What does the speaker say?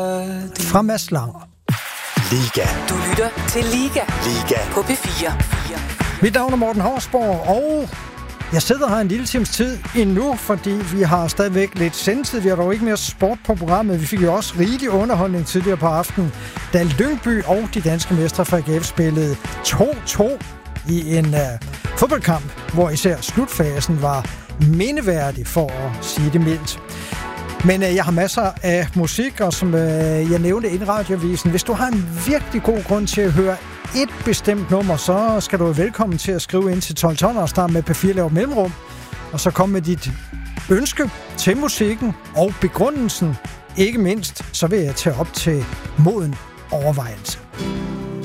Fra Mads Langer. Liga. Du lytter til Liga. Liga. På P4. Mit navn er Morten Hausborg, og jeg sidder her en lille times tid endnu, fordi vi har stadigvæk lidt sendetid. Vi har dog ikke mere sport på programmet. Vi fik jo også rigelig underholdning tidligere på aftenen, da Lyngby og de danske mestre fra AGF spillede 2-2 i en fodboldkamp, hvor især slutfasen var mindeværdig, for at sige det mildt. Men jeg har masser af musik, og som jeg nævnte i radioavisen, hvis du har en virkelig god grund til at høre et bestemt nummer, så skal du være velkommen til at skrive ind til 1212 og starte med P4 laver mellemrum, og så komme med dit ønske til musikken og begrundelsen. Ikke mindst, så vil jeg tage op til moden overvejelse.